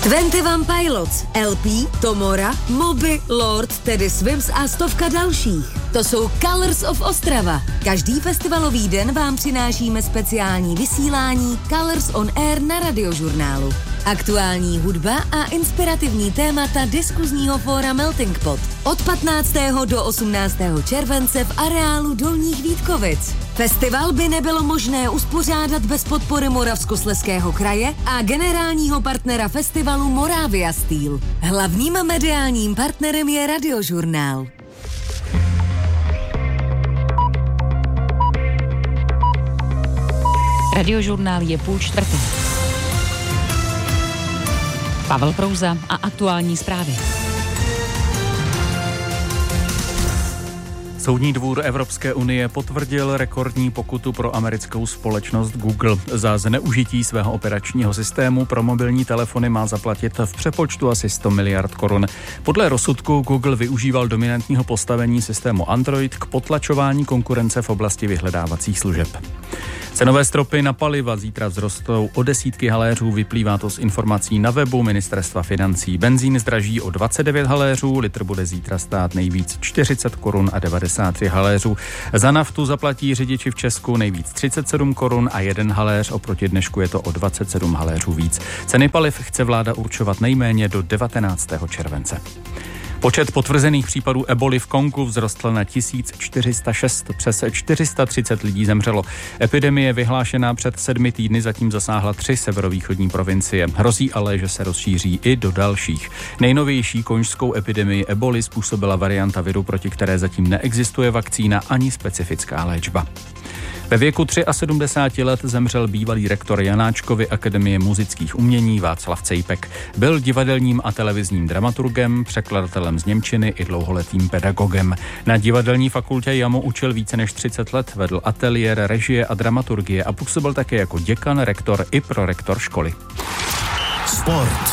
21 Pilots, LP, Tomora, Moby, Lord, Teddy Swims a stovka dalších. To jsou Colors of Ostrava. Každý festivalový den vám přinášíme speciální vysílání Colors on Air na Radiožurnálu. Aktuální hudba a inspirativní témata diskuzního fóra Melting Pot. Od 15. do 18. července v areálu Dolních Vítkovic. Festival by nebylo možné uspořádat bez podpory Moravskoslezského kraje a generálního partnera festivalu Moravia Steel. Hlavním mediálním partnerem je Radiožurnál. Radiožurnál je 3:30. Pavel Prouza a aktuální zprávy. Soudní dvůr Evropské unie potvrdil rekordní pokutu pro americkou společnost Google. Za zneužití svého operačního systému pro mobilní telefony má zaplatit v přepočtu asi 100 miliard korun. Podle rozsudku Google využíval dominantního postavení systému Android k potlačování konkurence v oblasti vyhledávacích služeb. Cenové stropy na paliva zítra vzrostou o desítky haléřů, vyplývá to z informací na webu Ministerstva financí. Benzín zdraží o 29 haléřů, litr bude zítra stát nejvíc 40 korun a 93 haléřů. Za naftu zaplatí řidiči v Česku nejvíc 37 korun a 1 haléř, oproti dnešku je to o 27 haléřů víc. Ceny paliv chce vláda určovat nejméně do 19. července. Počet potvrzených případů eboli v Kongu vzrostl na 1406, přes 430 lidí zemřelo. Epidemie vyhlášená před 7 týdny zatím zasáhla 3 severovýchodní provincie. Hrozí ale, že se rozšíří i do dalších. Nejnovější konžskou epidemii eboli způsobila varianta viru, proti které zatím neexistuje vakcína ani specifická léčba. Ve věku 73 let zemřel bývalý rektor Janáčkovy Akademie muzických umění Václav Cejpek. Byl divadelním a televizním dramaturgem, překladatelem z němčiny i dlouholetým pedagogem. Na divadelní fakultě JAMU učil více než 30 let, vedl ateliér režie a dramaturgie a působil také jako děkan, rektor i prorektor školy. Sport.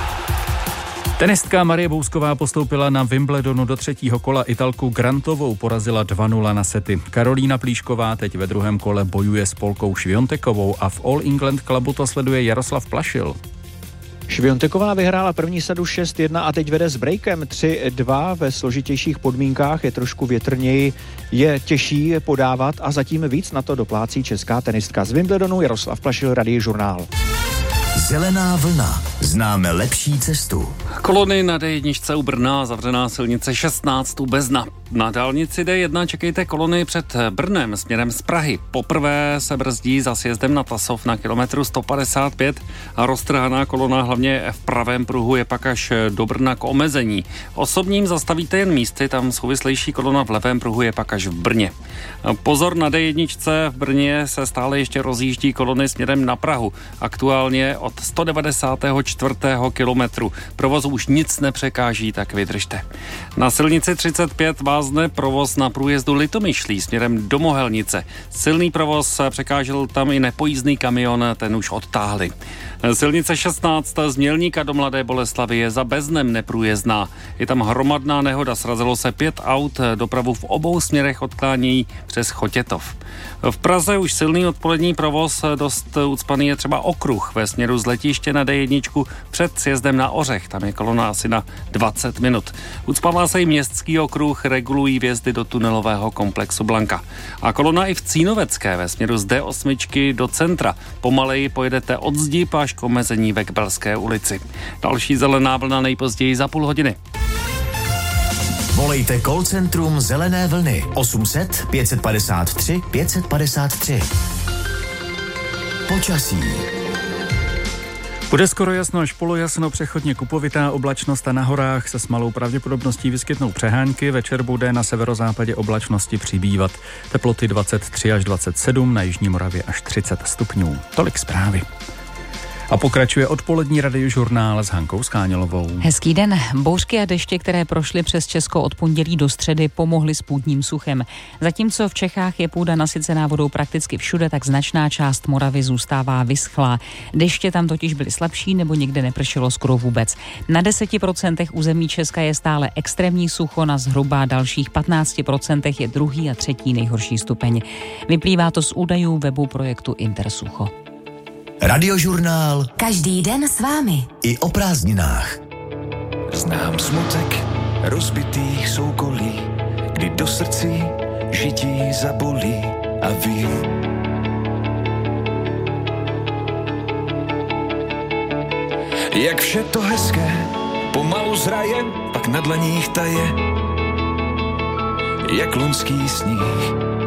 Tenistka Marie Bousková postoupila na Wimbledonu do 3. kola. Italku Grantovou porazila 2-0 na sety. Karolína Plíšková teď ve 2. kole bojuje s Polkou Šviontekovou a v All England Clubu to sleduje Jaroslav Plašil. Švionteková vyhrála první sadu 6-1 a teď vede s breakem 3-2 ve složitějších podmínkách, je trošku větrněji, je těžší podávat a zatím víc na to doplácí česká tenistka. Z Wimbledonu Jaroslav Plašil, Radiožurnál. Zelená vlna. Známe lepší cestu. Kolony na D1 u Brna, zavřená silnice 16 u Bezna. Na dálnici D1 čekejte kolony před Brnem směrem z Prahy. Poprvé se brzdí za sjezdem na Tasov na kilometru 155 a roztrhaná kolona hlavně v pravém pruhu je pak až do Brna k omezení. Osobním zastavíte jen místy, tam souvislejší kolona v levém pruhu je pak až v Brně. Pozor, na D1 v Brně se stále ještě rozjíždí kolony směrem na Prahu. Aktuálně od 194. kilometru. Provozu už nic nepřekáží, tak vydržte. Na silnici 35 vázne provoz na průjezdu Litomyšlí směrem do Mohelnice. Silný provoz překážel tam i nepojízdný kamion, ten už odtáhli. Silnice 16 z Mělníka do Mladé Boleslavi je za Beznem neprůjezdná. Je tam hromadná nehoda, srazilo se 5 aut, dopravu v obou směrech odklánějí přes Chotětov. V Praze už silný odpolední provoz, dost ucpaný je třeba okruh ve směru z letiště na D1 před sjezdem na Ořech, tam je kolona asi na 20 minut. Ucpává se i městský okruh, regulují vjezdy do tunelového komplexu Blanka. A kolona i v Cínovecké ve směru z D8 do centra. Pomaleji pojedete od Zdib až k omezení ve Kbelské ulici. Další zelená vlna nejpozději za půl hodiny. Volejte call centrum Zelené vlny 800 553 553. Počasí. Bude skoro jasno až polojasno, přechodně kupovitá oblačnost a na horách se s malou pravděpodobností vyskytnou přehánky. Večer bude na severozápadě oblačnosti přibývat. Teploty 23 až 27, na jižní Moravě až 30 stupňů. Tolik zprávy. A pokračuje odpolední Radiožurnál s Hankou Skánělovou. Hezký den. Bouřky a deště, které prošly přes Česko od pondělí do středy, pomohly s půdním suchem. Zatímco v Čechách je půda nasycená vodou prakticky všude, tak značná část Moravy zůstává vyschlá. Deště tam totiž byly slabší nebo někde nepršelo skoro vůbec. Na 10% území Česka je stále extrémní sucho, na zhruba dalších 15% je druhý a třetí nejhorší stupeň. Vyplývá to z údajů webu projektu Intersucho. Radiožurnál. Každý den s vámi. I o prázdninách. Znám smutek rozbitých soukolí, kdy do srdcí žití zabolí a vím, jak vše to hezké pomalu zraje, pak na dlaních taje, jak loňský sníh